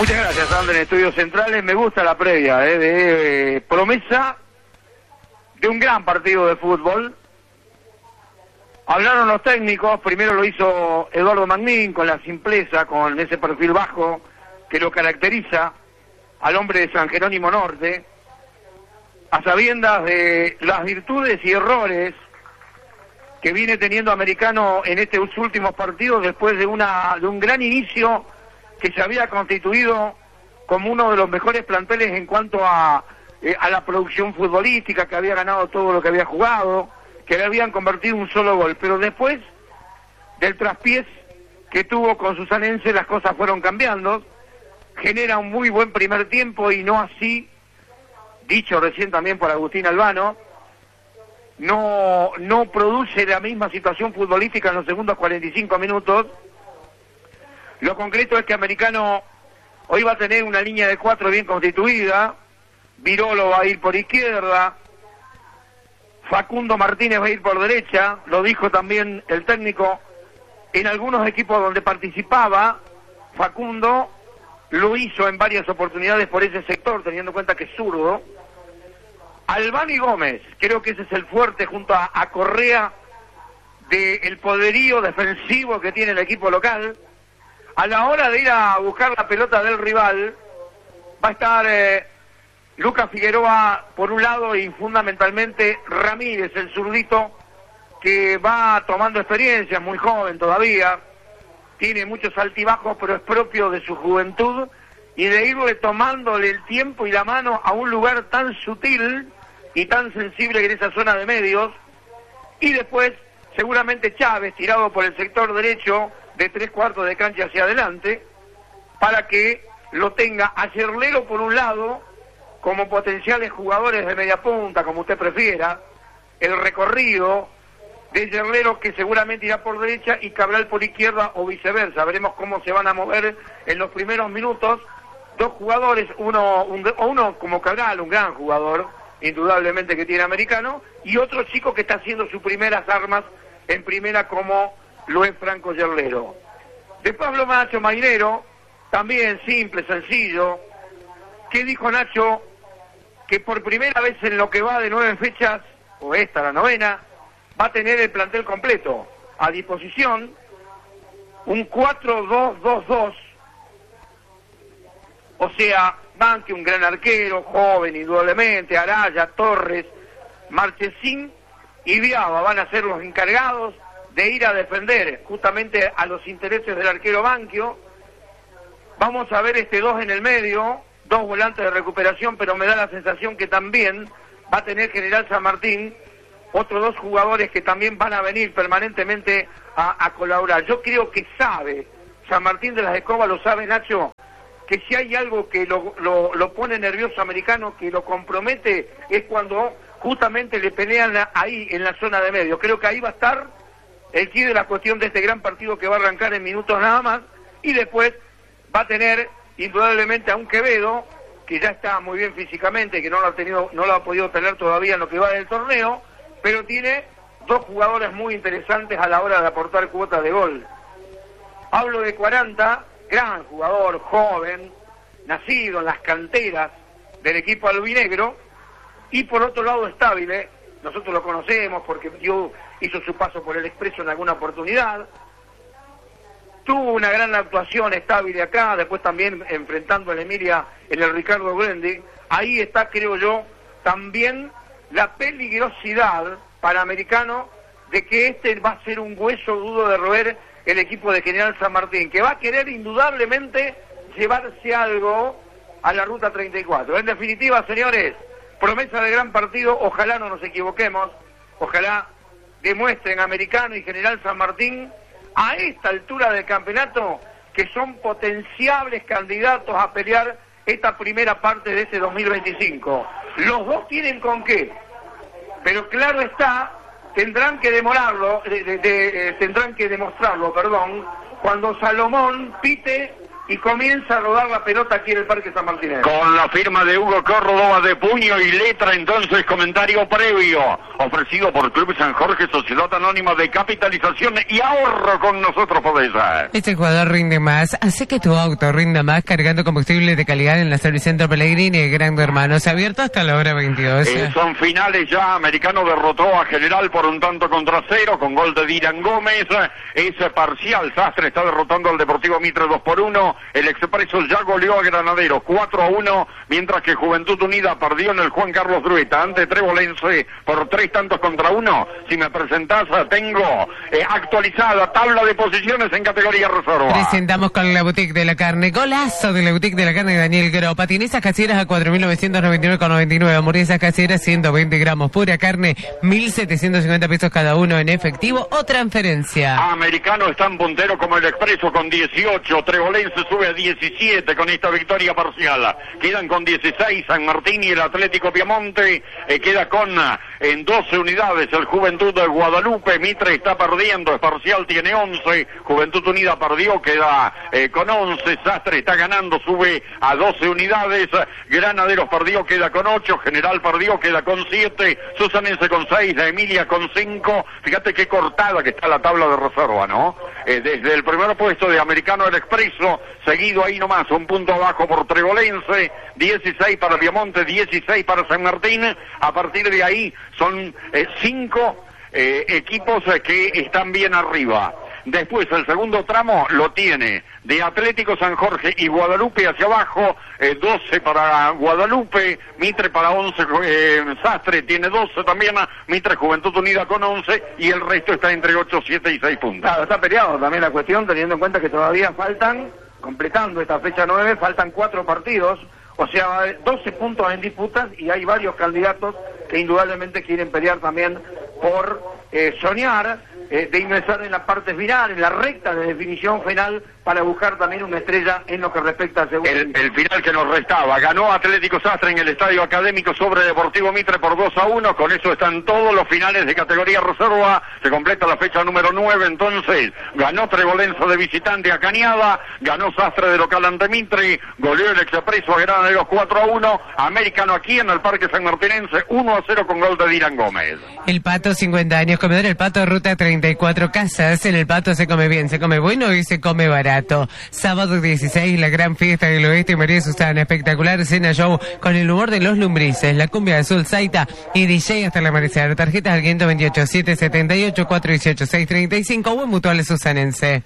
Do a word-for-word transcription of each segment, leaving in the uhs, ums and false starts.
Muchas gracias, Andrés, en Estudios Centrales. Me gusta la previa, eh, de eh, promesa de un gran partido de fútbol. Hablaron los técnicos, primero lo hizo Eduardo Magnín con la simpleza, con ese perfil bajo que lo caracteriza al hombre de San Jerónimo Norte, a sabiendas de las virtudes y errores que viene teniendo Americano en estos últimos partidos después de una de un gran inicio que se había constituido como uno de los mejores planteles en cuanto a, eh, a la producción futbolística, que había ganado todo lo que había jugado, que le habían convertido un solo gol, pero después del traspiés que tuvo con Susanense las cosas fueron cambiando, genera un muy buen primer tiempo y no así, dicho recién también por Agustín Albano, no, no produce la misma situación futbolística en los segundos cuarenta y cinco minutos. Lo concreto es que Americano hoy va a tener una línea de cuatro bien constituida, Virolo va a ir por izquierda, Facundo Martínez va a ir por derecha, lo dijo también el técnico, en algunos equipos donde participaba, Facundo lo hizo en varias oportunidades por ese sector, teniendo en cuenta que es zurdo. Albani Gómez, creo que ese es el fuerte junto a, a Correa del poderío defensivo que tiene el equipo local. A la hora de ir a buscar la pelota del rival, va a estar eh, Lucas Figueroa por un lado y fundamentalmente Ramírez, el zurdito, que va tomando experiencia, muy joven todavía, tiene muchos altibajos, pero es propio de su juventud y de irle tomándole el tiempo y la mano a un lugar tan sutil y tan sensible que en esa zona de medios. Y después, seguramente Chávez, tirado por el sector derecho, de tres cuartos de cancha hacia adelante, para que lo tenga a Yerlero por un lado, como potenciales jugadores de media punta, como usted prefiera, el recorrido de Yerlero que seguramente irá por derecha y Cabral por izquierda o viceversa. Veremos cómo se van a mover en los primeros minutos dos jugadores, uno, un, o uno como Cabral, un gran jugador, indudablemente que tiene Americano, y otro chico que está haciendo sus primeras armas en primera como lo es Franco Yerlero. De Pablo Nacho Mainero, también simple, sencillo. ¿Qué dijo Nacho? Que por primera vez en lo que va de nueve fechas, o esta la novena, va a tener el plantel completo a disposición, un cuatro dos dos dos, o sea, Banque, un gran arquero, joven indudablemente, Araya, Torres, Marchesín y Viaba van a ser los encargados de ir a defender justamente a los intereses del arquero Banquio. Vamos a ver este dos en el medio, dos volantes de recuperación, pero me da la sensación que también va a tener General San Martín otros dos jugadores que también van a venir permanentemente a, a colaborar. Yo creo que sabe, San Martín de las Escobas lo sabe, Nacho, que si hay algo que lo, lo, lo pone nervioso Americano, que lo compromete, es cuando justamente le pelean ahí en la zona de medio. Creo que ahí va a estar el quid de la cuestión de este gran partido que va a arrancar en minutos nada más, y después va a tener indudablemente a un Quevedo, que ya está muy bien físicamente, que no lo ha tenido, no lo ha podido tener todavía en lo que va del torneo, pero tiene dos jugadores muy interesantes a la hora de aportar cuotas de gol. Hablo de cuarenta, gran jugador, joven, nacido en las canteras del equipo albinegro, y por otro lado Stabile, nosotros lo conocemos porque dio, hizo su paso por el Expreso en alguna oportunidad, tuvo una gran actuación Stabile acá, después también enfrentando a Emilia en el Ricardo Brendi. Ahí está, creo yo, también la peligrosidad para Americano de que este va a ser un hueso duro de roer el equipo de General San Martín, que va a querer indudablemente llevarse algo a la ruta treinta y cuatro. En definitiva, señores, promesa de gran partido, ojalá no nos equivoquemos, ojalá demuestren Americano y General San Martín a esta altura del campeonato que son potenciables candidatos a pelear esta primera parte de este dos mil veinticinco. Los dos tienen con qué, pero claro está, tendrán que demorarlo, de, de, de, eh, tendrán que demostrarlo, perdón, cuando Salomón pite y comienza a rodar la pelota aquí en el Parque San Martín. Con la firma de Hugo Córdoba de puño y letra, entonces comentario previo, ofrecido por Club San Jorge, Sociedad Anónima de Capitalización y Ahorro. Con nosotros podés. Este jugador rinde más, hace que tu auto rinda más cargando combustible de calidad en la Servicentro Pellegrini y Gran Hermano. Se ha abierto hasta la hora veintidós. Eh, son finales ya. Americano derrotó a General por un tanto contra cero con gol de Dylan Gómez. Es parcial. Sastre está derrotando al Deportivo Mitre dos por uno. El Expreso ya goleó a Granaderos cuatro a uno, mientras que Juventud Unida perdió en el Juan Carlos Drueta ante Trebolense por tres tantos contra uno. Si me presentás, tengo eh, actualizada tabla de posiciones en categoría reserva. Presentamos con la Boutique de la Carne. Golazo de la Boutique de la Carne de Daniel Gro. Patinesas caseras a cuatro mil novecientos noventa y nueve con noventa y nueve. Hamburguesas caseras ciento veinte gramos. Pura carne, mil setecientos cincuenta pesos cada uno en efectivo o transferencia. Americano está en puntero como el Expreso con dieciocho. Trebolense sube a diecisiete con esta victoria parcial. Quedan con dieciséis San Martín y el Atlético Piamonte. Eh, queda con en doce unidades el Juventud de Guadalupe. Mitre está perdiendo, es parcial, tiene once. Juventud Unida perdió, queda eh, con once. Sastre está ganando, sube a doce unidades. Granaderos perdió, queda con ocho. General perdió, queda con siete. Susanense con seis, La Emilia con cinco. Fíjate qué cortada que está la tabla de reserva, ¿no? Eh, desde el primer puesto de Americano el Expreso, seguido ahí nomás, un punto abajo por Trebolense, dieciséis para Piamonte, dieciséis para San Martín. A partir de ahí son eh, cinco eh, equipos eh, que están bien arriba. Después el segundo tramo lo tiene de Atlético San Jorge y Guadalupe hacia abajo, eh, doce para Guadalupe, Mitre para once, eh, Sastre tiene doce también, Mitre Juventud Unida con once y el resto está entre ocho, siete y seis puntos. Claro, está peleado también la cuestión, teniendo en cuenta que todavía faltan, completando esta fecha nueve, faltan cuatro partidos, o sea, doce puntos en disputas y hay varios candidatos que indudablemente quieren pelear también por eh, soñar Eh, de ingresar en la parte final, en la recta de definición final, para buscar también una estrella en lo que respecta a segundo. El, el final que nos restaba, ganó Atlético Sastre en el Estadio Académico sobre Deportivo Mitre por dos a uno, con eso están todos los finales de categoría reserva, se completa la fecha número nueve, entonces ganó Trebolense de visitante a Cañada, ganó Sastre de local ante Mitre, goleó el Expreso a Granaderos cuatro a uno, Americano aquí en el Parque San Martinense uno a cero con gol de Dylan Gómez. El Pato, cincuenta años, comedor El Pato, ruta treinta y cuatro Casas. En El Pato se come bien, se come bueno y se come barato. Sábado dieciséis, la gran fiesta del oeste, María Susana, espectacular cena show con el humor de los lumbrices, la cumbia de Sol Saita y D J hasta el amanecer. Tarjetas al quinientos veintiocho, setecientos setenta y ocho, cuatrocientos dieciocho, seiscientos treinta y cinco, buen mutual susanense.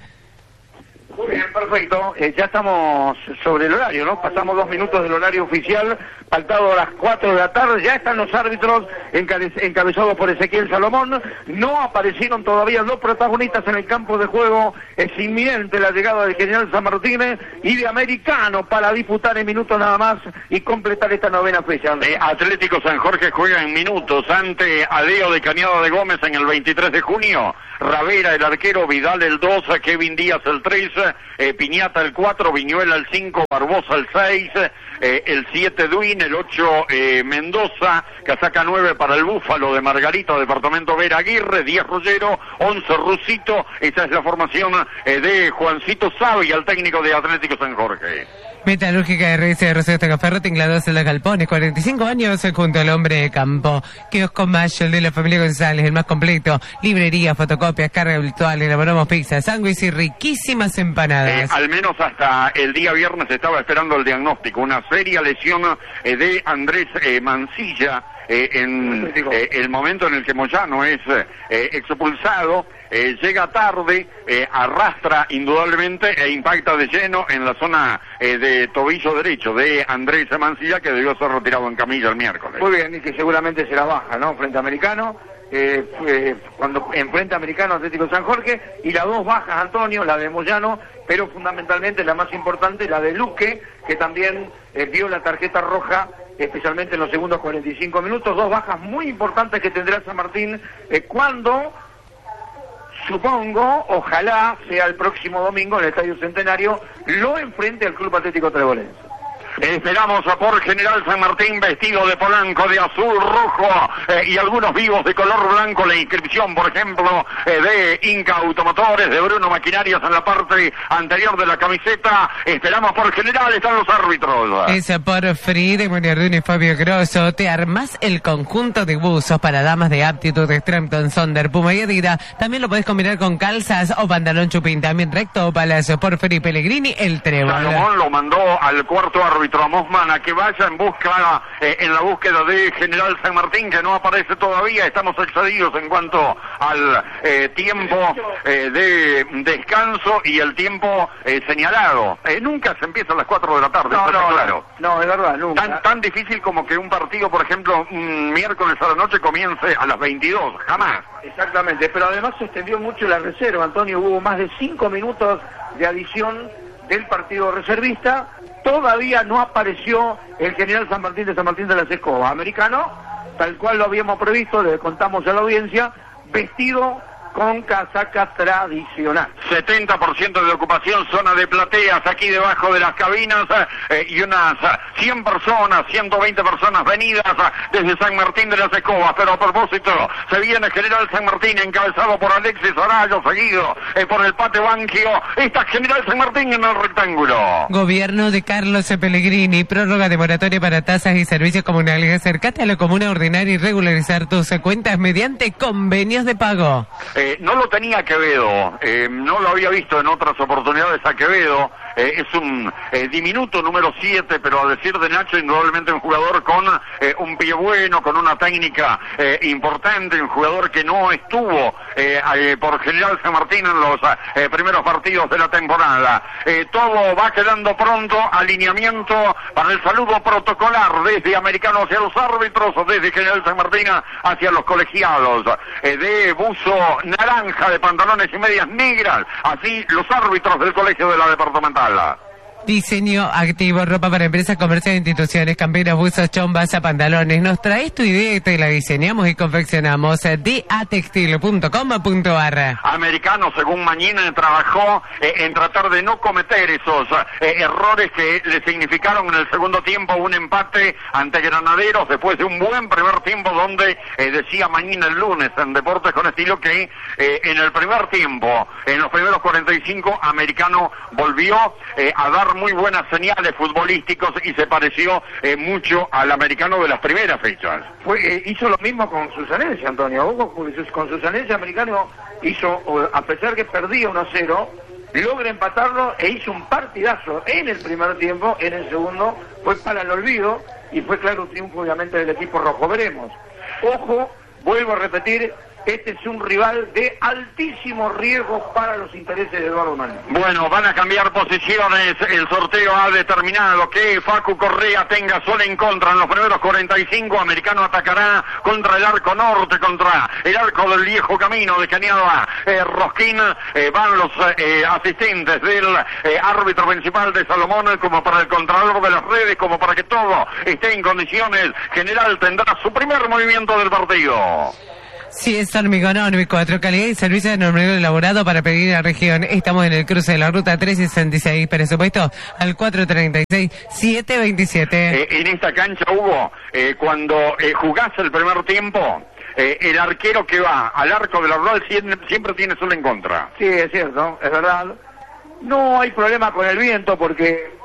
Muy bien, perfecto. Eh, ya estamos sobre el horario, ¿no? Pasamos dos minutos del horario oficial, faltado a las cuatro de la tarde. Ya están los árbitros encabe encabezados por Ezequiel Salomón. No aparecieron todavía los protagonistas en el campo de juego. Es inminente la llegada de General San Martín y de Americano para disputar en minutos nada más y completar esta novena fecha. Eh, Atlético San Jorge juega en minutos ante Adeo de Cañada de Gómez en el veintitrés de junio. Ravera el arquero, Vidal el dos, Kevin Díaz el tres, eh, Piñata el cuatro, Viñuela el cinco, Barbosa el seis, eh, el siete Duin, el ocho eh, Mendoza, casaca nueve para el Búfalo de Margarita, departamento Vera Aguirre, diez Rollero, once Rusito. Esa es la formación eh, de Juancito Savi, el técnico de Atlético San Jorge. Metalúrgica R S de Rosero Tagaferro, Tinglados en los Galpones, cuarenta y cinco años junto al hombre de campo. Kiosco Mayo, el de la familia González, el más completo. Librería, fotocopias, carga virtual, elaboramos pizza, sándwich y riquísimas empanadas. Eh, al menos hasta el día viernes estaba esperando el diagnóstico. Una seria lesión eh, de Andrés eh, Mancilla. Eh, en eh, el momento en el que Moyano es eh, expulsado, eh, llega tarde, eh, arrastra indudablemente e impacta de lleno en la zona eh, de tobillo derecho de Andrés Mancilla, que debió ser retirado en camilla el miércoles. Muy bien, y que seguramente será baja, ¿no? Frente a Americano, eh, eh, cuando enfrenta a Americano Atlético San Jorge, y las dos bajas, Antonio, la de Moyano, pero fundamentalmente la más importante, la de Luque, que también eh, vio la tarjeta roja, especialmente en los segundos cuarenta y cinco minutos. Dos bajas muy importantes que tendrá San Martín eh, cuando, supongo, ojalá sea el próximo domingo en el Estadio Centenario, lo enfrente al Club Atlético Trebolense. Esperamos a por General San Martín vestido de polanco, de azul, rojo eh, y algunos vivos de color blanco. La inscripción, por ejemplo, eh, de Inca Automotores, de Bruno Maquinarias en la parte anterior de la camiseta. Esperamos por General, están los árbitros. Eso por Frida Moniardini y Fabio Grosso. Te armás el conjunto de buzos para damas de aptitud de Strampton, Sonder, Puma y Adidas. También lo podés combinar con calzas o pantalón chupín. También recto o palacio. Por Feri Pellegrini, el Trébol. Salomón lo mandó al cuarto árbitro, a Mosman, a que vaya en busca, eh, en la búsqueda de General San Martín, que no aparece todavía. Estamos excedidos en cuanto al eh, tiempo eh, de descanso y el tiempo eh, señalado. Eh, nunca se empieza a las cuatro de la tarde, No, no, claro. no, no, es verdad, nunca. Tan, tan difícil como que un partido, por ejemplo, un miércoles a la noche comience a las veintidós, jamás. Exactamente, pero además se extendió mucho la reserva, Antonio, hubo más de cinco minutos de adición del partido reservista. Todavía no apareció el General San Martín de San Martín de las Escobas, americano, tal cual lo habíamos previsto, le contamos a la audiencia, vestido con casaca tradicional. setenta por ciento de ocupación, zona de plateas aquí debajo de las cabinas eh, y unas cien personas, ciento veinte personas venidas desde San Martín de las Escobas. Pero a propósito, se viene General San Martín encabezado por Alexis Arallo, seguido eh, por el Pate Banquio. Está General San Martín en el rectángulo. Gobierno de Carlos Pellegrini, prórroga de moratoria para tasas y servicios comunales. Acércate a la comuna ordinaria y regularizar tus cuentas mediante convenios de pago. Eh, no lo tenía Quevedo, eh, no lo había visto en otras oportunidades a Quevedo. Eh, es un eh, diminuto número siete, pero a decir de Nacho, indudablemente un jugador con eh, un pie bueno, con una técnica eh, importante, un jugador que no estuvo eh, eh, por General San Martín en los eh, primeros partidos de la temporada. Eh, todo va quedando pronto, alineamiento para el saludo protocolar desde Americano hacia los árbitros, o desde General San Martín hacia los colegiados, eh, de buzo naranja, de pantalones y medias negras, así los árbitros del colegio de la departamental. Diseño activo, ropa para empresas, comercios e instituciones, camperas, buzos, chombas, a pantalones. Nos traes tu idea y te la diseñamos y confeccionamos. D A textil punto com punto a r. Americano, según Mañina, trabajó eh, en tratar de no cometer esos eh, errores que le significaron en el segundo tiempo un empate ante Granaderos después de un buen primer tiempo donde eh, decía Mañina el lunes en Deportes con Estilo que eh, en el primer tiempo, en los primeros cuarenta y cinco, Americano volvió eh, a dar muy buenas señales futbolísticos y se pareció eh, mucho al Americano de las primeras fechas. Fue, eh, hizo lo mismo con Susanense, Antonio. Con Susanense, Americano hizo, a pesar que perdía uno a cero, logra empatarlo e hizo un partidazo en el primer tiempo. En el segundo fue para el olvido y fue claro un triunfo obviamente del equipo rojo. Veremos. Ojo, vuelvo a repetir, este es un rival de altísimo riesgo para los intereses de Eduardo Manuel. Bueno, van a cambiar posiciones. El sorteo ha determinado que Facu Correa tenga solo en contra en los primeros cuarenta y cinco. Americano atacará contra el arco norte, contra el arco del viejo camino de Cañada eh, Rosquín. Eh, van los eh, asistentes del eh, árbitro principal de Salomón, como para el contralor de las redes, como para que todo esté en condiciones. General tendrá su primer movimiento del partido. Si es Hormigón Orbi, cuatro, calidad y servicio de hormigón elaborado para pedir la región. Estamos en el cruce de la ruta trescientos sesenta y seis, presupuesto al cuatro treinta y seis, setecientos veintisiete. Eh, en esta cancha, Hugo, eh, cuando eh, jugás el primer tiempo, eh, el arquero que va al arco de la rural siempre, siempre tiene solo en contra. Sí, es cierto, es verdad. No hay problema con el viento porque...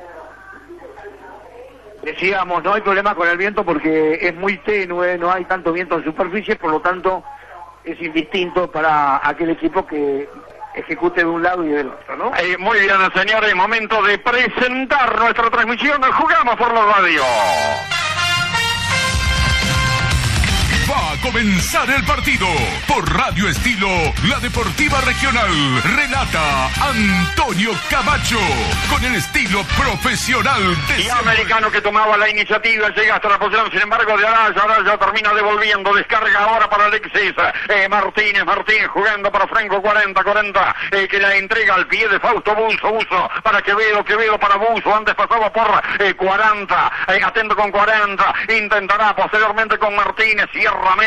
Decíamos, no hay problema con el viento porque es muy tenue, no hay tanto viento en superficie, por lo tanto es indistinto para aquel equipo que ejecute de un lado y del otro, ¿no? Eh, muy bien, señores, momento de presentar nuestra transmisión. Jugamos por la radio. Va a comenzar el partido por Radio Estilo, la deportiva regional. Relata Antonio Camacho con el estilo profesional de y Americano que tomaba la iniciativa, llega hasta la posición, sin embargo, de Araya. Araya termina devolviendo, descarga ahora para Alexis eh, Martínez. Martínez jugando para Franco, cuarenta, cuarenta, eh, que la entrega al pie de Fausto Buzo. Buzo para Quevedo, Quevedo para Buzo. Antes pasaba por eh, cuarenta, eh, atento con cuarenta, intentará posteriormente con Martínez, cierra medio.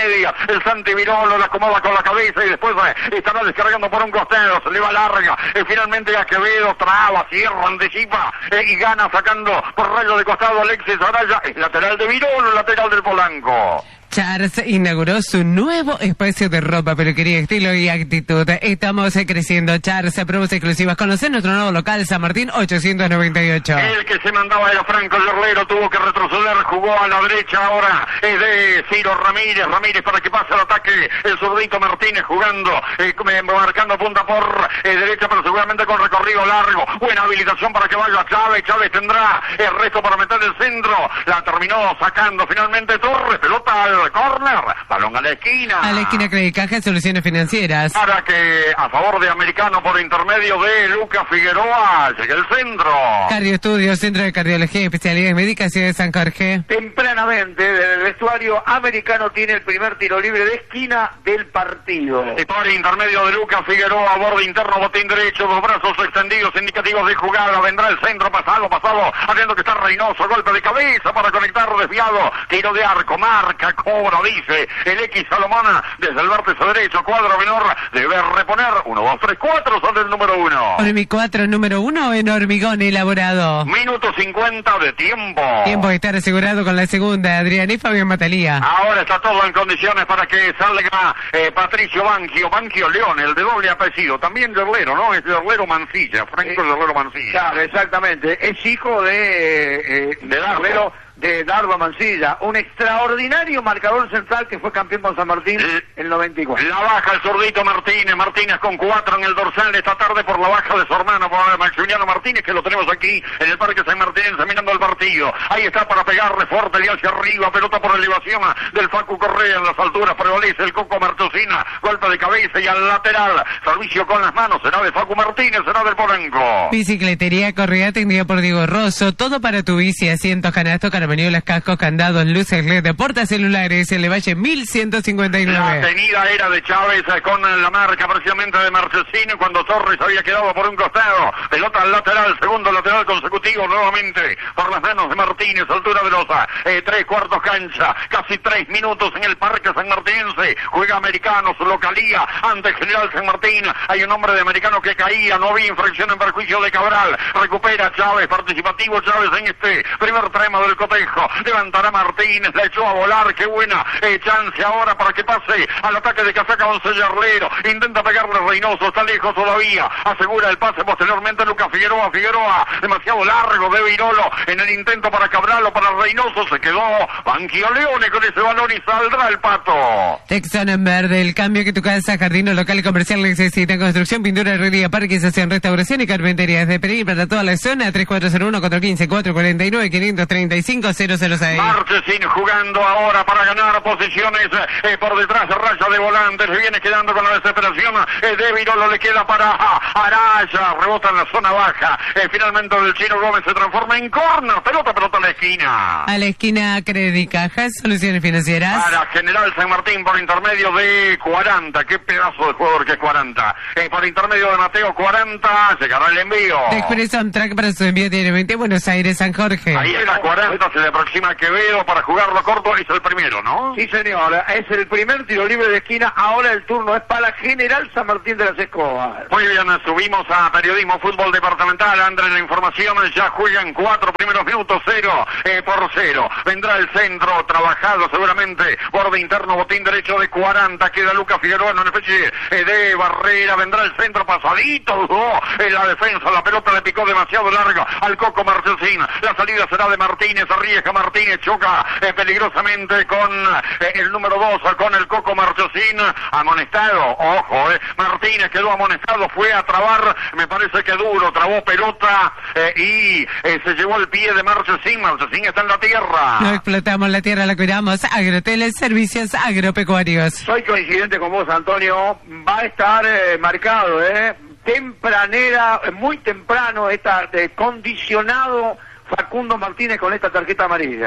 media, el Santi Virolo la acomoda con la cabeza y después eh, estará descargando por un costado, se le va larga, eh, finalmente Acevedo traba, cierra, anticipa eh, y gana sacando por rayo de costado Alexis Araya, es lateral de Virolo, lateral del Polanco. Charles inauguró su nuevo espacio de ropa, peluquería, estilo y actitud. Estamos eh, creciendo. Charles, promos exclusivas. Conocer nuestro nuevo local, San Martín ochocientos noventa y ocho. El que se mandaba era Franco Yerlero, tuvo que retroceder, jugó a la derecha, ahora es de Ciro Ramírez. Ramírez para que pase el ataque, el zurdito Martínez jugando, eh, marcando punta por eh, derecha, pero seguramente con recorrido largo. Buena habilitación para que vaya Chávez. Chávez tendrá el resto para meter el centro. La terminó sacando finalmente Torres, pelota al corner, balón a la esquina. A la esquina Credit Caja, soluciones financieras. Para que a favor de Americano por intermedio de Lucas Figueroa llegue el centro. Cardio Estudios, Centro de Cardiología y Especialidades Médicas, Ciudad de San Jorge. Tempranamente, desde el vestuario, Americano tiene el primer tiro libre de esquina del partido. Y por intermedio de Lucas Figueroa, borde interno, botín derecho, dos brazos extendidos, indicativos de jugada, vendrá el centro, pasado, pasado, haciendo que está Reynoso, golpe de cabeza para conectar desviado, tiro de arco, marca, cobra, dice el X Salomona, desde el vértice derecho, cuadro menor, debe reponer, uno, dos, tres, cuatro, son del número uno. Hormi cuatro, número uno en hormigón elaborado. Minuto cincuenta de tiempo. Tiempo de estar asegurado con la segunda, Adrián y Fabián Matalía. Ahora está todo en condiciones para que salga eh, Patricio Banquio, Banquio León, el de doble apellido, también Yerlero, ¿no? Es Yerlero Mancilla, Franco eh, Yerlero Mancilla. Claro, exactamente, es hijo de, eh, de Dardo. de Dardo Mancilla, un extraordinario marcador central que fue campeón con San Martín en el noventa y cuatro. La baja el zurdito Martínez, Martínez con cuatro en el dorsal esta tarde por la baja de su hermano, por Maximiliano Martínez, que lo tenemos aquí en el Parque San Martín examinando el partido. Ahí está para pegarle fuerte y hacia arriba, pelota por elevación del Facu Correa en las alturas, prevalece el Coco Martosina, golpe de cabeza y al lateral, servicio con las manos, será de Facu Martínez, será del Polanco. Bicicletería Correa, atendida por Diego Rosso, todo para tu bici, asientos, canastos, carameliolas, cascos, candados, luces L E D, portacelulares, el Valle mil ciento cincuenta y nueve. La avenida era de Chávez con la marca precisamente de Marchesino cuando Torres había quedado por un costado. Pelota al lateral, segundo lateral consecutivo nuevamente por las manos de Martínez, altura de los eh, tres cuartos cancha, casi tres minutos en el Parque San Martínense. Juega Americano, su localía ante General San Martín. Hay un hombre de Americano que caía, no había infracción en perjuicio de Cabral. Recupera Chávez, participativo Chávez en este primer tramo del cotejo. Levantará Martínez, la echó a volar, qué buena eh, chance ahora para que pase al ataque de Casaca Gonzayarlero. Intenta pegarle Reynoso, está lejos todavía, asegura el pase posteriormente Lucas Figueroa, Figueroa, demasiado largo de Virolo en el intento para Cabral o para Reynoso, se quedó Banquio Leone con ese balón y saldrá el Pato. Texon en verde, el cambio que tu casa, jardín o local comercial necesita, construcción, pintura, herrería, parquización, restauración y carpintería, desde pedir para toda la zona, tres cuatro cero uno, cuatro uno cinco, cuatro cuatro nueve, cinco tres cinco, cero cero seis. Marchesín jugando ahora para ganar posiciones eh, por detrás, raya de volante, se viene quedando con la desesperación eh, de Virolo, le queda para ah, Araya, rebota en la zona baja, eh, finalmente el Chino Gómez se transforma en corner, pelota, pelota a la esquina. A la esquina Credit Cajas, soluciones financieras. Para General San Martín por intermedio de cuarenta, qué pedazo de jugador que es cuarenta, eh, por intermedio de Mateo cuarenta, llegará el envío. De Expreso Amtrak para su envío diariamente a Buenos Aires, San Jorge. Ahí era cuarenta, se le aproxima Quevedo para jugarlo corto, es el primero, ¿no? Sí, señor, es el primer tiro libre de esquina, ahora el turno es para General San Martín de las Escobas. Muy bien, subimos a Periodismo Fútbol Departamental, André, la información, ya juegan cuatro primeros minutos, cero eh, por cero. Vendrá el centro, trabajado seguramente, borde interno, botín derecho de cuarenta, queda Lucas Figueroa en una especie eh, de barrera, vendrá el centro pasadito, dudó en la defensa, la pelota le picó demasiado larga al Coco Marchesín, la salida será de Martínez, arriesga Martínez, choca eh, peligrosamente con eh, el número dos, con el Coco Marchesín, amonestado, ojo, eh, Martínez quedó amonestado, fue a trabar, me parece que duro, trabó pelota eh, y eh, se llevó el pie de Marchesín, Marchesín está en la tierra. No explotamos la tierra, la cuidamos. Agroteles, servicios agropecuarios. Soy coincidente con vos, Antonio, va a estar eh, marcado, eh, tempranera, muy temprano, está eh, condicionado Facundo Martínez con esta tarjeta amarilla.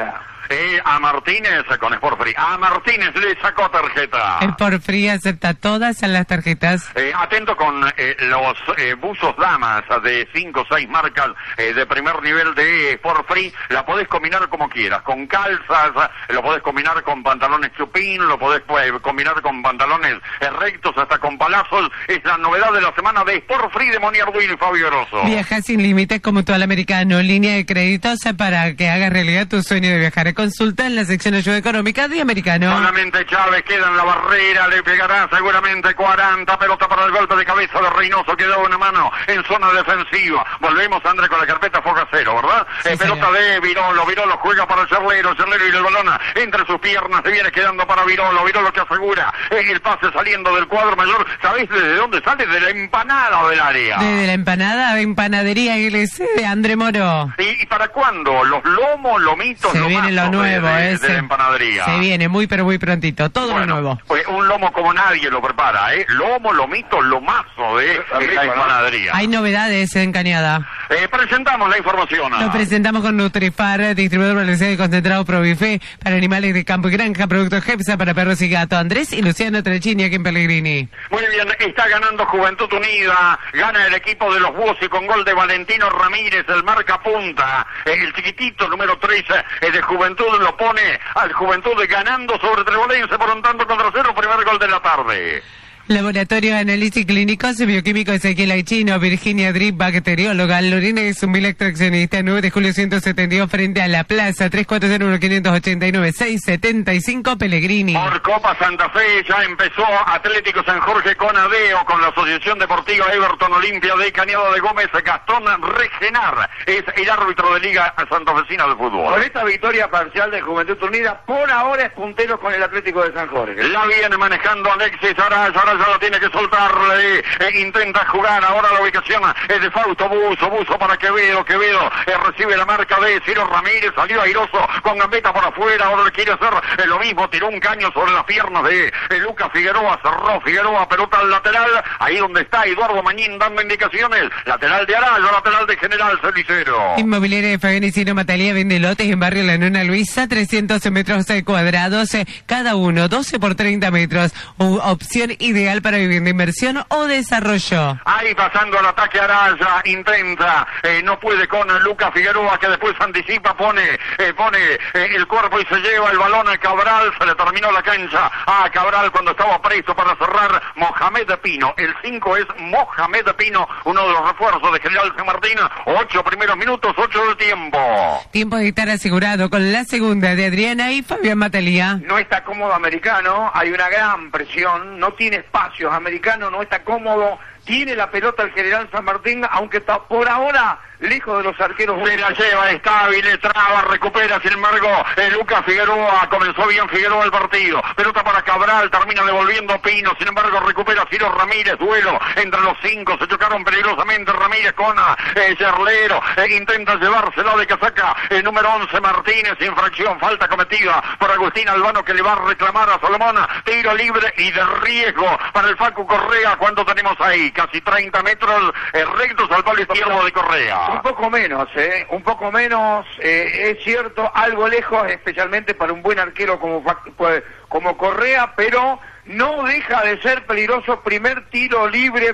Eh, a Martínez, con Sport Free, a Martínez le sacó tarjeta. Sport Free acepta todas las tarjetas. Eh, atento con eh, los eh, buzos damas de cinco o seis marcas eh, de primer nivel de Sport Free. La podés combinar como quieras, con calzas, lo podés combinar con pantalones chupín, lo podés pues, combinar con pantalones eh, rectos, hasta con palazos. Es la novedad de la semana de Sport Free de Moni Arduino y Fabio Grosso. Viaja sin límites como todo el americano. Línea de créditos para que hagas realidad tu sueño de viajar. Consulta en la sección ayuda económica de Americano. Solamente Chávez queda en la barrera, le pegará seguramente cuarenta, pelota para el golpe de cabeza de Reynoso, quedó una mano en zona defensiva. Volvemos, André, con la carpeta Foca Cero, ¿verdad? Sí, eh, pelota señor. de Virolo, Virolo juega para Cerlero, Cerlero y el balón entre sus piernas, se viene quedando para Virolo, Virolo que asegura eh, el pase saliendo del cuadro mayor. ¿Sabéis desde dónde sale? De la empanada del área. Desde la empanada de Empanadería L C de André Moro. ¿Y, y para cuándo? Los lomos, lomitos, Se viene lo lomazos nuevo, de, de, ese. de la empanadería. Se viene muy pero muy prontito, todo Bueno, lo nuevo. Pues un lomo como nadie lo prepara, ¿eh? Lomo, lomito, lomazo de la empanadería. Hay novedades en Cañada. Eh, presentamos la información. Lo presentamos con Nutrifar, distribuidor balanceado y concentrado Probife para animales de campo y granja, productos Hepsa para perros y gato. Andrés y Luciano Trechini aquí en Pellegrini. Muy bien, está ganando Juventud Unida, gana el equipo de los Búhos y con gol de Valentino Ramírez, el marca punta, el chiquitito número tres de Juventud lo pone al Juventud ganando sobre Trebolense por un tanto contra cero, primer gol de la tarde. Laboratorio de Análisis Clínicos, Bioquímico Ezequiel Aichino, Virginia Drip, bacterióloga, Lorena es un extraccionista, nueve de julio ciento setenta y dos frente a la plaza, tres cuatro cero uno cinco ocho nueve seis siete cinco Pellegrini. Por Copa Santa Fe ya empezó Atlético San Jorge con Adeo, con la Asociación Deportiva Everton Olimpia de Cañada de Gómez. Gastón Regenar es el árbitro de Liga Santafesina de Fútbol. Con esta victoria parcial de Juventud Unida, por ahora es puntero con el Atlético de San Jorge. La viene manejando Alexis Araya, ahora ya la tiene que soltarle, eh, intenta jugar, ahora la ubicación es de Fausto Buzo, Buzo para Quevedo, Quevedo eh, recibe la marca de Ciro Ramírez, salió airoso con gambeta por afuera, ahora le quiere hacer eh, lo mismo, tiró un caño sobre las piernas de eh, Lucas Figueroa, cerró Figueroa, pelota al lateral, ahí donde está Eduardo Mañín dando indicaciones, lateral de Araya, lateral de General Celicero. Inmobiliaria de Fabianicino Matalía vende lotes en barrio La Nona Luisa, trescientos metros cuadrados, eh, cada uno, doce por treinta metros, U opción ideal para vivienda, inversión o desarrollo. Ahí pasando al ataque Araya, intenta, eh, no puede con Lucas Figueroa, que después anticipa, pone eh, pone eh, el cuerpo y se lleva el balón a Cabral, se le terminó la cancha a Cabral cuando estaba preso para cerrar Mohamed Pino. El cinco es Mohamed Pino, uno de los refuerzos de General San Martín, ocho primeros minutos, ocho del tiempo. Tiempo de estar asegurado con la segunda de Adriana y Fabián Matalía. No está cómodo Americano, hay una gran presión, no tiene espacios, Americano no está cómodo, tiene la pelota el General San Martín, aunque está por ahora lejos de los arqueros. Se la lleva, está hábil, traba, recupera, sin embargo, eh, Lucas Figueroa, comenzó bien Figueroa el partido, pelota para Cabral, termina devolviendo Pino, sin embargo recupera Ciro Ramírez, duelo entre los cinco, se chocaron peligrosamente Ramírez con eh, Cerlero, eh, intenta llevársela de casaca, el número once Martínez, infracción, falta cometida por Agustín Albano que le va a reclamar a Salomón, tiro libre y de riesgo para el Facu Correa. ¿Cuánto tenemos ahí? Casi treinta metros eh, rectos al palo izquierdo de Correa. Un poco menos, ¿eh? Un poco menos, eh, es cierto, algo lejos, especialmente para un buen arquero como, como Correa, pero no deja de ser peligroso. Primer tiro libre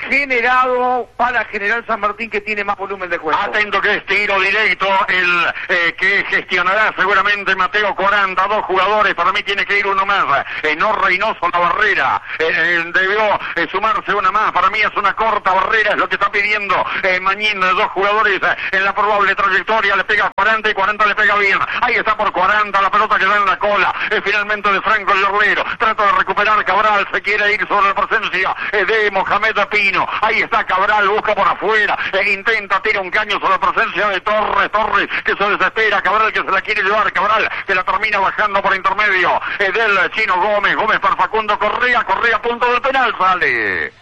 generado para General San Martín, que tiene más volumen de juego. Atento que es tiro directo, el eh, que gestionará seguramente Mateo Coranda, dos jugadores, para mí tiene que ir uno más, eh, no Reynoso la barrera, eh, eh, debió eh, sumarse una más, para mí es una corta barrera, es lo que está pidiendo eh, Mañín, dos jugadores eh, en la probable trayectoria, le pega cuarenta y cuarenta le pega bien, ahí está por cuarenta, la pelota que da en la cola, eh, finalmente de Franco el Llorlero, trata de recuperar Cabral, se quiere ir sobre la presencia eh, de Mohamed Pino, ahí está Cabral, busca por afuera, e intenta, tira un caño sobre la presencia de Torres, Torres que se desespera, Cabral que se la quiere llevar, Cabral que la termina bajando por intermedio eh, del Chino Gómez, Gómez para Facundo Correa, Correa punto del penal, sale.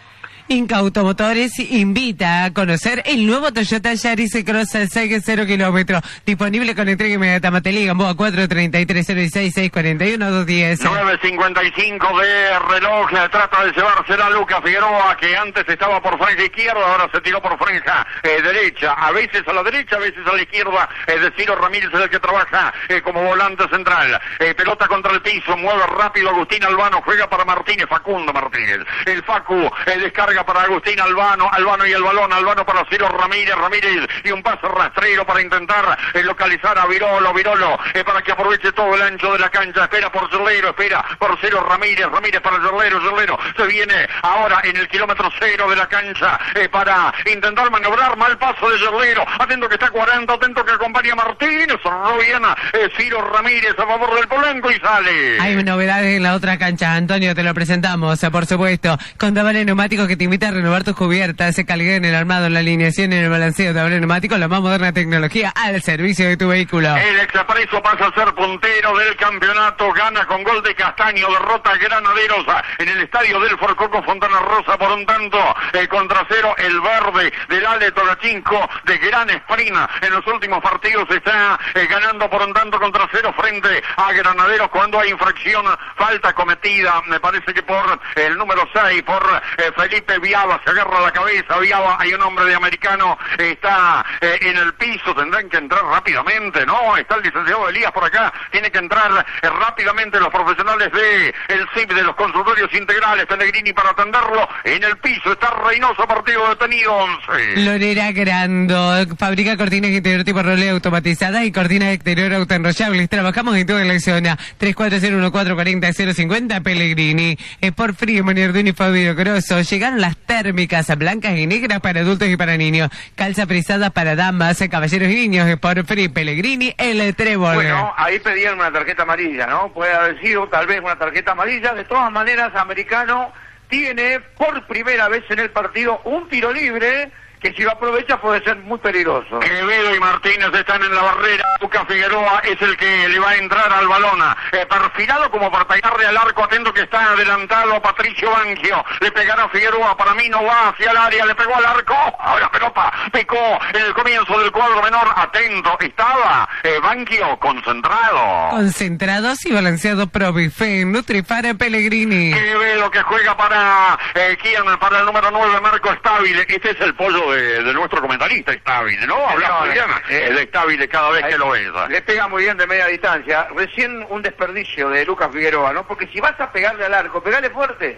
Inca Automotores invita a conocer el nuevo Toyota Yaris Cross seis cero kilómetros, disponible con entrega inmediata. Mateli, Gamboa cuatro treinta y tres cero seis seis cuarenta y uno dos diez. nueve cincuenta y cinco de reloj, trata de llevársela Lucas Figueroa, que antes estaba por franja izquierda, ahora se tiró por franja eh, derecha, a veces a la derecha, a veces a la izquierda. Es eh, Ciro Ramírez es el que trabaja eh, como volante central. Eh, pelota contra el piso, mueve rápido Agustín Albano, juega para Martínez, Facundo Martínez. El Facu eh, descarga para Agustín Albano, Albano y el balón, Albano para Ciro Ramírez, Ramírez y un pase rastrero para intentar eh, localizar a Virolo, Virolo eh, para que aproveche todo el ancho de la cancha, espera por Yerlero, espera por Ciro Ramírez, Ramírez para Yerlero, Yerlero se viene ahora en el kilómetro cero de la cancha eh, para intentar maniobrar, mal paso de Yerlero, atento que está cuarenta, atento que acompaña a Martínez, sonó bien eh, Ciro Ramírez a favor del Polanco y sale. Hay novedades en la otra cancha, Antonio, te lo presentamos, eh, por supuesto, con Davale Neumáticos que te invita a renovar tus cubiertas, calidad en el armado, en la alineación, en el balanceo. Davale Neumáticos, la más moderna tecnología al servicio de tu vehículo. El Expreso pasa a ser puntero del campeonato, gana con gol de Castaño, derrota a Granaderos en el estadio del Forcoco Fontana Rosa por un tanto eh, contra cero. El verde del Ale Torachinco de gran sprint en los últimos partidos está eh, ganando por un tanto contra cero frente a Granaderos cuando hay infracción, falta cometida, me parece que por el número seis, por eh, Felipe Viaba, se agarra la cabeza, Viaba, hay un hombre de americano, está eh, en el piso, tendrán que entrar rápidamente, ¿no? Está el licenciado Elías por acá, tiene que entrar eh, rápidamente los profesionales de el C I P, de los consultorios integrales, Pellegrini para atenderlo, en el piso está Reynoso, partido detenido once. Lorera Grando, fabrica cortinas interior tipo roleo automatizadas y cortinas exterior autoenrollables, trabajamos en toda la zona, tres cuatro cero uno cuatro cuatro cero cero cincuenta, Pellegrini, Sport Frío, Moniardini y Fabio Grosso, llegaron las térmicas blancas y negras para adultos y para niños, calza frisada para damas, caballeros y niños, Sport Free, Pellegrini, el Trébol. Bueno, ahí pedían una tarjeta amarilla, ¿no? Puede haber sido tal vez una tarjeta amarilla. De todas maneras, Americano tiene por primera vez en el partido un tiro libre que si lo aprovecha puede ser muy peligroso. Quevedo y Martínez están en la barrera, Lucas Figueroa es el que le va a entrar al balón, eh, perfilado como para pegarle al arco, atento que está adelantado Patricio Banquio, le pegará Figueroa, para mí no va hacia el área, le pegó al arco, ahora pelota, picó en el comienzo del cuadro menor, atento, estaba eh, Banquio concentrado. Concentrados y balanceados Probife, Nutrifara, Pellegrini. Quevedo que juega para eh, quién, para el número nueve, Marco Estabile, este es el pollo De, de nuestro comentarista Estabile, ¿no? Habla muy bien eh, de Estabile cada vez que lo ves. Le pega muy bien de media distancia. Recién un desperdicio de Lucas Figueroa, ¿no? Porque si vas a pegarle al arco, pegale fuerte.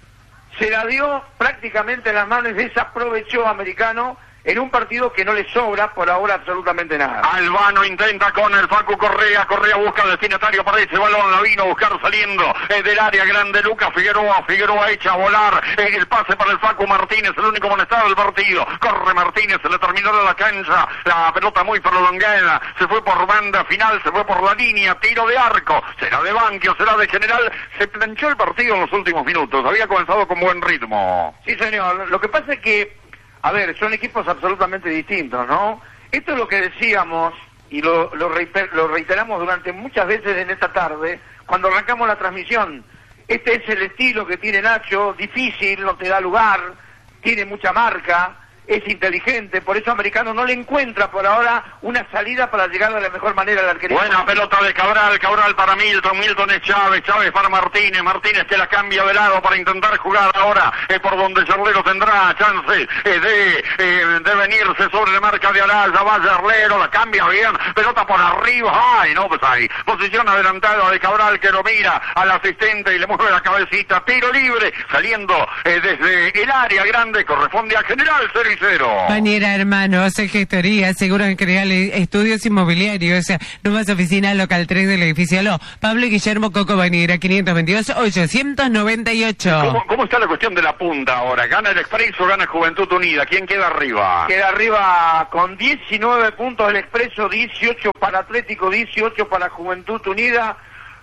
Se la dio prácticamente en las manos, desaprovechó Americano en un partido que no le sobra por ahora absolutamente nada. Albano intenta con el Facu Correa, Correa busca destinatario para ese balón, la vino a buscar saliendo eh, del área grande Lucas Figueroa, Figueroa echa a volar, eh, el pase para el Facu Martínez, el único molestado del partido, corre Martínez, se le terminó la cancha, la pelota muy prolongada, se fue por banda final, se fue por la línea, tiro de arco, será de Banquio, será de General, se planchó el partido en los últimos minutos, había comenzado con buen ritmo. Sí señor, lo que pasa es que a ver, son equipos absolutamente distintos, ¿no? Esto es lo que decíamos y lo, lo, reiter, lo reiteramos durante muchas veces en esta tarde, cuando arrancamos la transmisión. Este es el estilo que tiene Nacho, difícil, no te da lugar, tiene mucha marca, es inteligente, por eso Americano no le encuentra por ahora una salida para llegar de la mejor manera al arquero. Buena pelota de Cabral, Cabral para Milton, Milton es Chávez, Chávez para Martínez, Martínez que la cambia de lado para intentar jugar ahora eh, por donde Yerlero tendrá chance eh, de, eh, de venirse sobre la marca de Araya, va Yerlero, la cambia bien, pelota por arriba, ay no, pues ahí, posición adelantada de Cabral que lo mira al asistente y le mueve la cabecita, tiro libre, saliendo eh, desde el área grande, corresponde a General cero y cero. Bañera Hermanos, gestoría, seguros en general, estudios inmobiliarios, nuevas oficinas, local tres del edificio Aló. Pablo y Guillermo Coco Bañera, quinientos veintidós, ochocientos noventa y ocho. ¿Cómo, ¿Cómo está la cuestión de la punta ahora? ¿Gana el Expreso o gana Juventud Unida? ¿Quién queda arriba? Queda arriba con diecinueve puntos el Expreso, dieciocho para Atlético, dieciocho para Juventud Unida.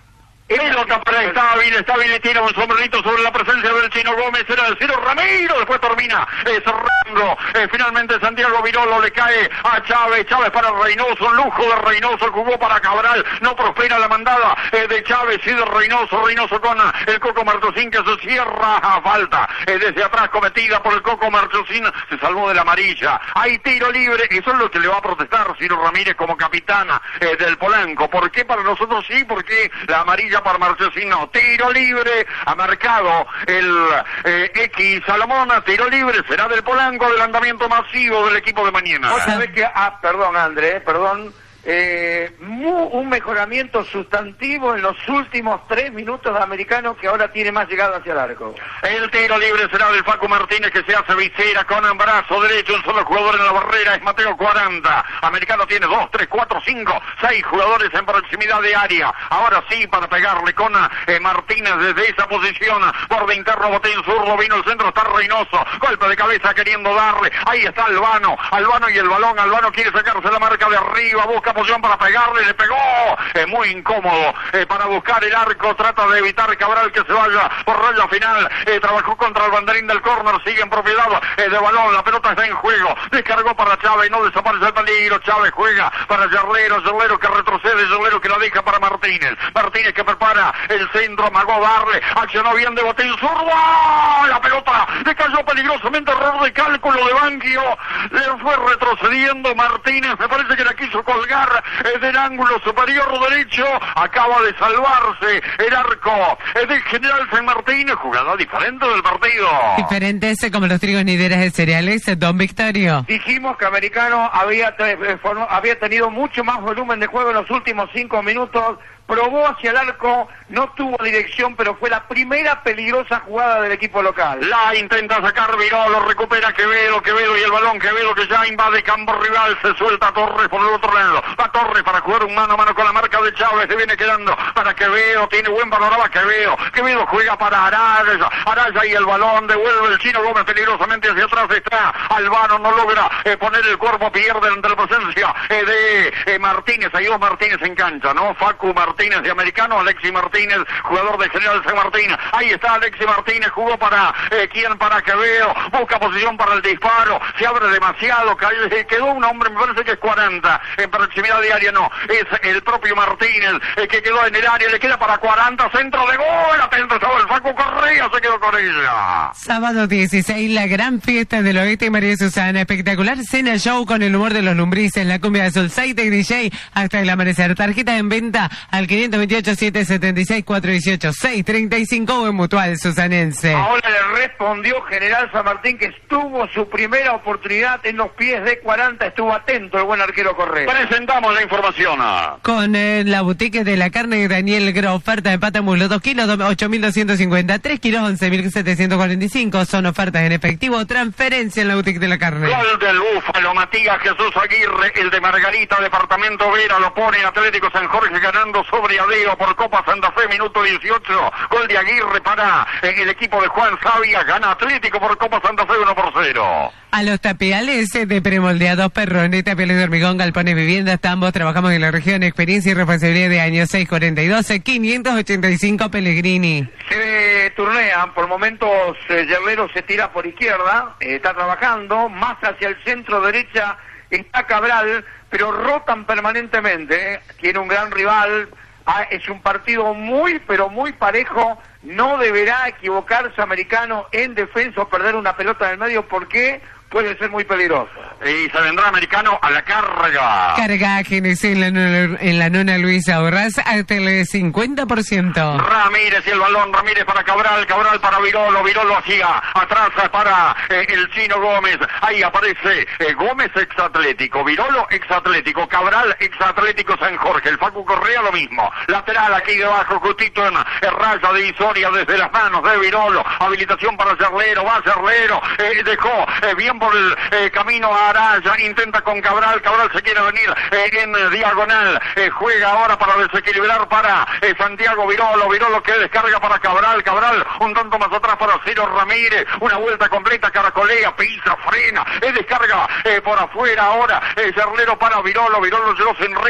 Pelota para Estábil, Estábil le tira un sombrerito sobre la presencia del Chino Gómez, era el Ciro Ramiro, después termina eh, cerrando, eh, finalmente Santiago Virolo le cae a Chávez, Chávez para Reynoso, un lujo de Reynoso, jugó para Cabral, no prospera la mandada eh, de Chávez y de Reynoso, Reynoso con el Coco Marchesín que se cierra a falta, eh, desde atrás cometida por el Coco Marchesín, se salvó de la amarilla, hay tiro libre, eso es lo que le va a protestar Ciro Ramírez como capitana eh, del Polanco. ¿Por qué para nosotros sí? Porque la amarilla para Marchesín no. Tiro libre, ha marcado el eh, X Salomón, tiro libre, será del Polanco, adelantamiento masivo del equipo de mañana. Vos sabés que, ah, perdón André, perdón, eh, mu, un mejoramiento sustantivo en los últimos tres minutos de Americano, que ahora tiene más llegada hacia el arco. El tiro libre será del Facu Martínez, que se hace visera con el brazo derecho, un solo jugador en la barrera, es Mateo cuarenta. Americano tiene dos, tres, cuatro, cinco, seis jugadores en proximidad de área. Ahora sí, para pegarle con eh, Martínez desde esa posición, borde interno, botín zurdo, vino el centro, está Reynoso, golpe de cabeza queriendo darle, ahí está Albano, Albano y el balón, Albano quiere sacarse la marca de arriba, busca posición para pegarle, le pegó, es eh, muy incómodo eh, para buscar el arco, trata de evitar Cabral que se vaya por raya final, eh, trabajó contra el banderín del córner, sigue en propiedad eh, de balón, la pelota está en juego, descargó para Chávez y no desaparece el peligro, Chávez juega para Yerlero, Yerlero que retrocede, Yerlero que la deja para Martínez, Martínez que prepara el centro, amagó darle, accionó bien de botín zurdo, la pelota le cayó peligrosamente, error de cálculo de Banquio, le fue retrocediendo Martínez, me parece que la quiso colgar eh, del ángulo superior derecho, acaba de salvarse el arco eh, de General San Martín, jugada diferente del partido. Diferentes como los trigos nideras de cereales, don Victorio. Dijimos que Americano había, eh, formó, había tenido mucho más volumen de juego en los últimos cinco minutos, probó hacia el arco, no tuvo dirección, pero fue la primera peligrosa jugada del equipo local. La intenta sacar Virolo, recupera Quevedo, Quevedo y el balón, Quevedo que ya invade campo rival, se suelta Torres por el otro lado, va Torres para jugar un mano a mano con la marca de Chávez, se viene quedando para Quevedo, tiene buen panorama Quevedo, Quevedo juega para Araya, Araya y el balón, devuelve el Chino Gómez peligrosamente hacia atrás, está Albano, no logra eh, poner el cuerpo, pierde entre la presencia eh, de eh, Martínez, hay dos Martínez en cancha, ¿no? Facu Martínez de Americano, Alexis Martínez, jugador de General San Martín, ahí está Alexis Martínez, jugó para eh, quien para Quevedo, busca posición para el disparo, se abre demasiado, quedó un hombre, me parece que es cuarenta, en proximidad de área no, es el propio Martínez, eh, que quedó en el área, le queda para cuarenta, centro de gol, atento estaba el Facu Correa, se quedó con ella. Sábado dieciséis, la gran fiesta del oeste y María Susana, espectacular cena show con el humor de los lumbrices, la cumbia de Solsaite y D J hasta el amanecer, tarjeta en venta al quinientos veintiocho, setecientos setenta y seis, cuatrocientos dieciocho, seiscientos treinta y cinco en Mutual Susanense. Ahora le respondió General San Martín, que estuvo su primera oportunidad en los pies de cuarenta, estuvo atento el buen arquero Correa. Presentamos la información. Con eh, la boutique de la carne de Daniel Gro, oferta de pata muslo, dos kilos, ocho mil doscientos cincuenta, tres kilos, once mil setecientos cuarenta y cinco, son ofertas en efectivo, transferencia en la boutique de la carne. Gol del Búfalo, Matías Jesús Aguirre, el de Margarita, departamento Vera, lo pone Atlético San Jorge ganando sobre Adeo por Copa Santa Fe, minuto dieciocho, gol de Aguirre para eh, el equipo de Juan Sabia, gana Atlético por Copa Santa Fe uno por cero. A los tapiales de premoldeados Perrone, tapiales de hormigón, galpones, viviendas, ambos trabajamos en la región, experiencia y responsabilidad de años seis cuarenta y dos, quinientos ochenta y cinco Pellegrini. Se turnean, por momentos eh, Yerlero se tira por izquierda, eh, está trabajando, más hacia el centro derecha está Cabral, pero rotan permanentemente, eh. Tiene un gran rival, ah, es un partido muy, pero muy parejo, no deberá equivocarse Americano en defensa o perder una pelota en el medio, porque puede ser muy peligroso. Y se vendrá Americano a la carga. Carga G N C en la, nona, en la nona Luisa Borrás hasta el cincuenta por ciento. Ramírez y el balón, Ramírez para Cabral, Cabral para Virolo, Virolo hacia atrás para eh, el Chino Gómez. Ahí aparece eh, Gómez exatlético, Virolo exatlético, Cabral exatlético San Jorge, el Facu Correa lo mismo. Lateral aquí debajo, justito en eh, raya divisoria desde las manos de Virolo. Habilitación para Yerlero, va Yerlero, eh, dejó eh, bien por el eh, camino a Araya, intenta con Cabral, Cabral se quiere venir eh, en eh, diagonal, eh, juega ahora para desequilibrar para eh, Santiago Virolo, Virolo que descarga para Cabral, Cabral un tanto más atrás para Ciro Ramírez, una vuelta completa, caracolea, pisa, frena, eh, descarga eh, por afuera ahora, eh, Yerlero para Virolo, Virolo llegó sin resto, Araya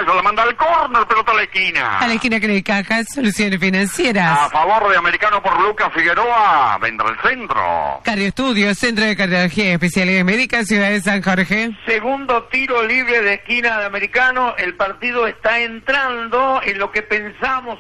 Cabello la manda al córner, pelota a la esquina. A la esquina que le caja, soluciones financieras. A favor de Americano por Lucas Figueroa, vendrá el centro. Cardioestudios, Centro de Cardiología y Especialidades Médicas, Ciudad de San Jorge. Segundo tiro libre de esquina de Americano. El partido está entrando en lo que pensamos